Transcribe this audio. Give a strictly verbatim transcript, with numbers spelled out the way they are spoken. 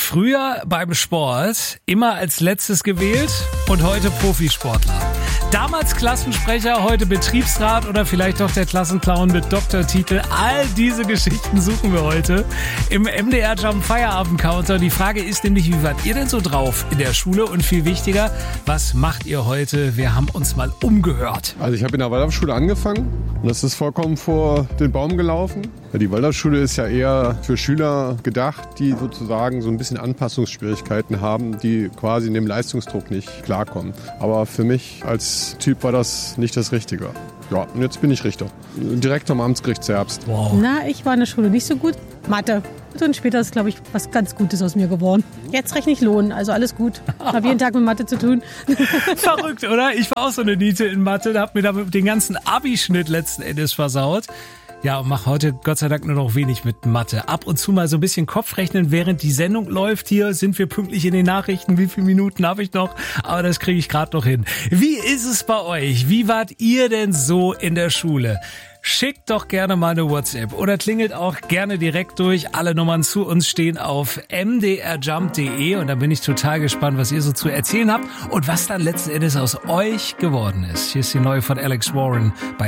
Früher beim Sport immer als letztes gewählt und heute Profisportler. Damals Klassensprecher, heute Betriebsrat oder vielleicht doch der Klassenclown mit Doktortitel. All diese Geschichten suchen wir heute im M D R Jump Feierabend Counter. Die Frage ist nämlich, wie wart ihr denn so drauf in der Schule? Und viel wichtiger, was macht ihr heute? Wir haben uns mal umgehört. Also ich habe in der Waldorfschule angefangen und das ist vollkommen vor den Baum gelaufen. Die Waldorfschule ist ja eher für Schüler gedacht, die sozusagen so ein bisschen Anpassungsschwierigkeiten haben, die quasi in dem Leistungsdruck nicht klarkommen. Aber für mich als Typ war das nicht das Richtige. Ja, und jetzt bin ich Richter. Direkt am Amtsgericht Zerbst. Wow. Na, ich war in der Schule nicht so gut. Mathe. Und später ist, glaube ich, was ganz Gutes aus mir geworden. Jetzt rechne ich Lohn, also alles gut. Habe jeden Tag mit Mathe zu tun. Verrückt, oder? Ich war auch so eine Niete in Mathe, da hab mir damit den ganzen Abischnitt letzten Endes versaut. Ja, und mach heute Gott sei Dank nur noch wenig mit Mathe. Ab und zu mal so ein bisschen Kopfrechnen, während die Sendung läuft. Hier sind wir pünktlich in den Nachrichten. Wie viele Minuten habe ich noch? Aber das kriege ich gerade noch hin. Wie ist es bei euch? Wie wart ihr denn so in der Schule? Schickt doch gerne mal eine WhatsApp oder klingelt auch gerne direkt durch. Alle Nummern zu uns stehen auf m d r jump punkt d e und da bin ich total gespannt, was ihr so zu erzählen habt und was dann letzten Endes aus euch geworden ist. Hier ist die neue von Alex Warren bei